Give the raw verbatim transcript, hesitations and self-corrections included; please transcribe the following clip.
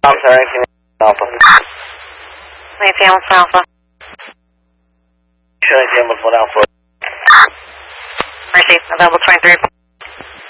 I'm sorry, Alpha. Nancy Hamilton Alpha. Nancy Hamilton Alpha. Mercy, available twenty-three.